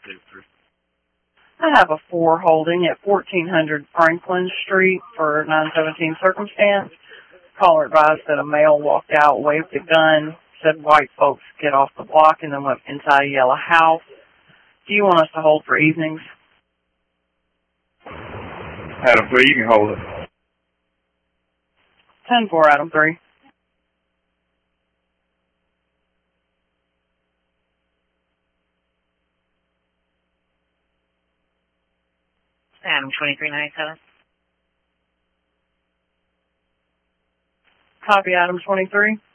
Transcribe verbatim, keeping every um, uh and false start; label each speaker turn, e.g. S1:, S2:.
S1: I have a four holding at fourteen hundred Franklin Street for nine seventeen circumstance. Caller advised that a male walked out, waved a gun, said white folks get off the block, and then went inside a yellow house. Do you want us to hold for evenings?
S2: Adam three, you can hold it.
S1: ten four, Adam three.
S3: Adam twenty-three ninety-seven.
S1: Copy, Adam twenty-three.